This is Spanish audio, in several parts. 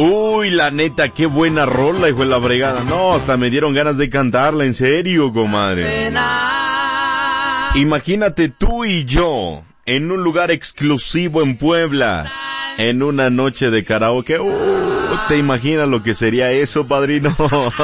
Uy, la neta, qué buena rola, hijo de la fregada. No, hasta me dieron ganas de cantarla, en serio, comadre. Imagínate tú y yo en un lugar exclusivo en Puebla, en una noche de karaoke. ¿Te imaginas lo que sería eso, padrino?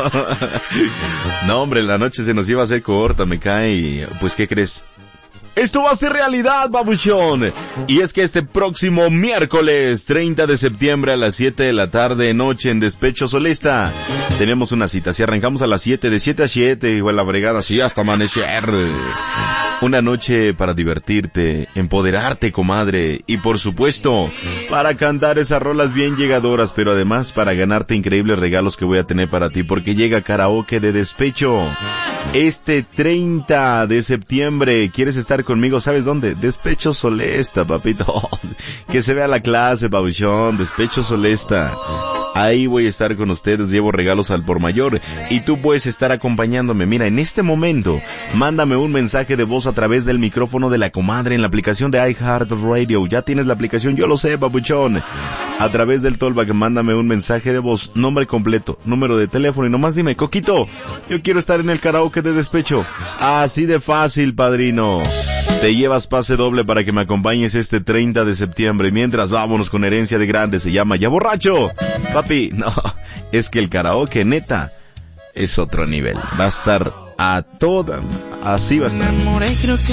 No, hombre, la noche se nos iba a hacer corta, me cae. Pues, ¿qué crees? Esto va a ser realidad, babuchón. Y es que este próximo miércoles 30 de septiembre a las 7 de la tarde, noche en Despecho Solista, tenemos una cita. Si arrancamos a las 7, de 7 a 7, igual la bregada, sí, hasta amanecer. Una noche para divertirte, empoderarte, comadre, y por supuesto, para cantar esas rolas bien llegadoras, pero además para ganarte increíbles regalos que voy a tener para ti, porque llega karaoke de despecho. Este 30 de septiembre, ¿quieres estar conmigo? ¿Sabes dónde? Despecho Solesta, papito. Que se vea la clase, babuchón. Despecho Solesta. Ahí voy a estar con ustedes, llevo regalos al por mayor y tú puedes estar acompañándome. Mira, en este momento, mándame un mensaje de voz a través del micrófono de la comadre en la aplicación de iHeartRadio. Ya tienes la aplicación, yo lo sé, babuchón. A través del Tollback, mándame un mensaje de voz, nombre completo, número de teléfono y nomás dime, Coquito, yo quiero estar en el karaoke de despecho. Así de fácil, padrino. Te llevas pase doble para que me acompañes este 30 de septiembre. Mientras, vámonos con Herencia de Grande, se llama Ya Borracho. Papi, no, es que el karaoke, neta, es otro nivel. Va a estar a toda, así va a estar.